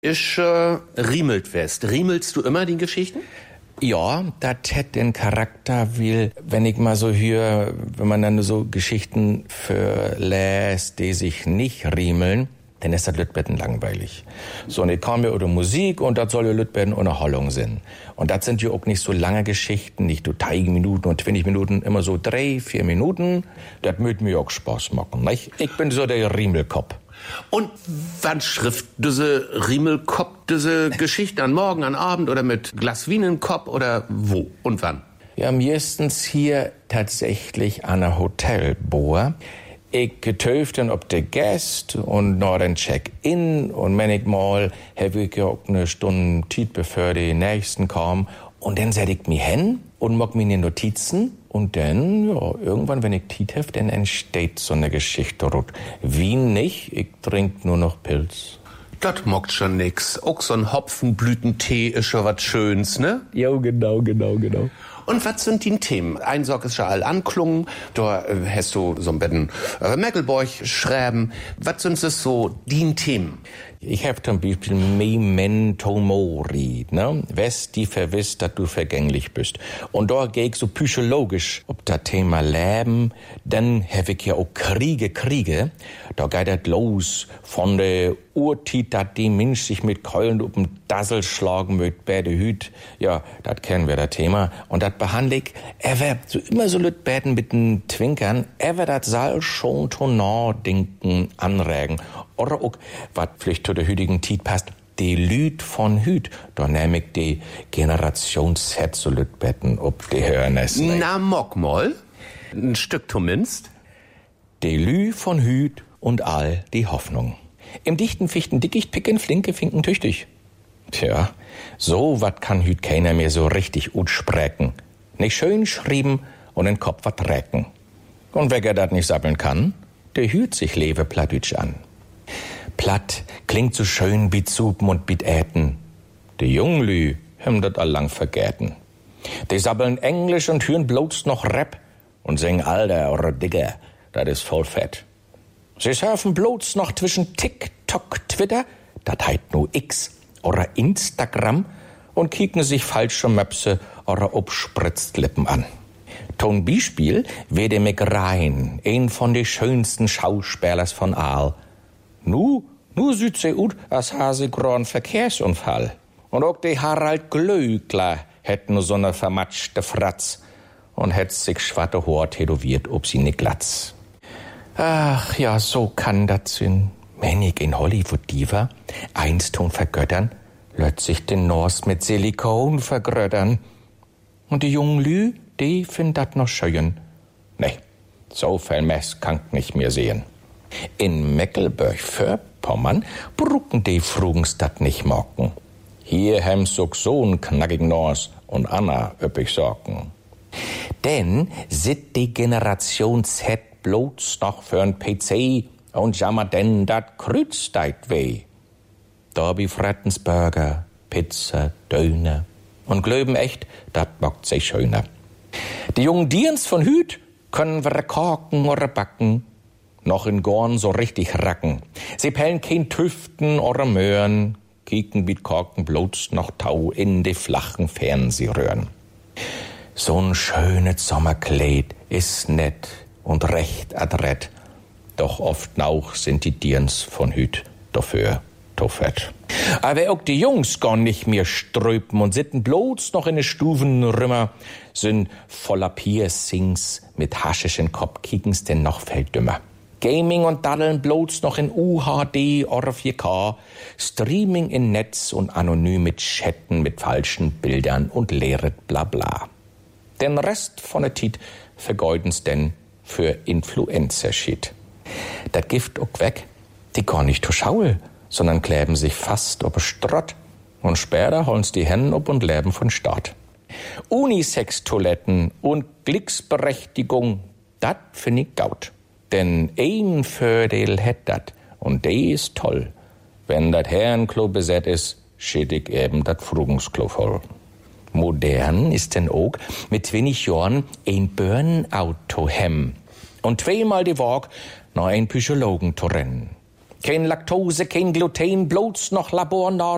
Ich riemelt West. Riemelst du immer die Geschichten? Ja, das hat den Charakter, weil, wenn ich mal so höre, wenn man dann so Geschichten verlässt, die sich nicht riemeln, dann ist das Lütbetten langweilig. So, und ich komme mir oder Musik und das soll ja Lütbetten Unterhaltung sein. Und das sind ja auch nicht so lange Geschichten, nicht so 3 Minuten und 20 Minuten, immer so 3-4 Minuten. Das möchte mir auch Spaß machen, nicht? Ich bin so der Riemelkopf. Und wann schrift diese Riemelkopf, diese Geschichte an Morgen, an Abend oder mit Glas Wein im Kopf oder wo und wann? Ja, meistens hier tatsächlich an einer Hotelbohr. Ich getöft dann ob der Gast und noch den Check-in und manchmal habe ich ja auch eine Stunde Zeit, bevor die Nächsten kommen. Und dann setz ich mich hin und mach mir Notizen. Und dann, ja, irgendwann, wenn ich Zeit habe, dann entsteht so eine Geschichte. Wie nicht, ich trink nur noch Pilz. Das mockt schon nix. Auch so ein Hopfenblütentee ist schon was Schönes, ne? Ja, genau. Und was sind die Themen? Ein Sorg ist schon all anklungen, da hast du so ein bisschen Meckelborg schreiben. Was sind das so die Themen? Ich hab zum Beispiel Memento Mori, ne? Wes die verwisst, dass du vergänglich bist. Und da geh ich so psychologisch ob das Thema Leben, dann hab ich ja auch Kriege. Da geht das los von der Urtit, dass die Mensch sich mit Keulen up'm Dassel schlagen mit bei der Hüt. Ja, das kennen wir, das Thema. Und das behandle ich, so immer so lüt beten mit den Twinkern, das soll schon to Nachdenken anregen. Oder auch, was vielleicht zu der hütigen Zeit passt, die Lüt von Hüt. Da nehm ich die Generation Z so lüt beten, ob die hören es nicht. Na, mock mal. Ein Stück zumindest. Die Lü von Hüt und all die Hoffnung. Im dichten Fichten dickicht picken, flinke Finken tüchtig. Tja, so wat kann Hüt keiner mehr so richtig gut sprechen. Nicht schön schrieben und den Kopf wat recken. Und wer dat nicht sappeln kann, der hüt sich lewe Plattdütsch an. Platt klingt so schön wie Zupen und wie Äten. Die Junglü haben dat allang vergäten. Die sabbeln Englisch und hören bloß noch Rap und singen Alter oder Digger, dat is voll fett. Sie surfen bloß noch zwischen TikTok, Twitter, dat heit nur X oder Instagram und kicken sich falsche Möpse oder obspritzt Lippen an. Ton Beispiel werde mich rein, ein von de schönsten Schauspielers von Aal. Nu sieht sie ut, als hase gron Verkehrsunfall. Und auch de Harald Glöckler hätt nur so ne vermatschte Fratz und hätt sich schwatte Haar tätowiert ob sie ne Glatz. Ach ja, so kann das sein. Wenn ich in Hollywood Diva einst Ton vergöttern, lässt sich den Norst mit Silikon vergröttern. Und die jungen Lü, die find dat noch schön. Nee, so viel Mess kann ich nicht mehr sehen. In Mecklenburg-Vorpommern brucken die Frugens dat nicht mocken. Hier hem so'n knackigen Nors und Anna üppig Sorgen. Denn sit die Generation Z bloß noch für'n PC und jammert denn dat Krützdeit weh. Da befrettens Burger, Pizza, Döner und glöben echt, dat mockt sich schöner. Die jungen Dirns von Hüt können wir korken oder backen, noch in Gorn so richtig racken. Sie pellen kein Tüften oder Möhren, kicken wie Korken bloß noch Tau in die flachen Fernsehröhren. So'n schönes Sommerkleid is nett und recht adrett, doch oft auch sind die Dirns von Hüt dafür to fett. Aber auch die Jungs gern nicht mehr ströpen und sitten bloß noch in de Stufenrümmer, sind voller Piercings mit haschischen Kopf, kicken's denn noch viel dümmer. Gaming und Daddeln bloß noch in UHD oder 4K, Streaming in Netz und anonym mit Chatten mit falschen Bildern und leeret Blabla. Den Rest von der Tit vergeuden's denn für Influencer-Shit. Dat Gift auch weg, die gar nicht to Schaul, sondern kleben sich fast ob Strott und später hollen's die Hennen ob und leben von Staat. Unisex-Toiletten und Glücksberechtigung, dat find ich gaut. Denn ein Fördel hätt dat und de ist toll. Wenn dat Herrenklo beset is, schied ich eben dat Frugungsklo voll. Modern ist denn auch mit 20 Jahren ein Burnout to hem und 2-mal die Woche noch ein Psychologen to rennen. Kein Laktose, kein Gluten, bloß noch Labornahrung.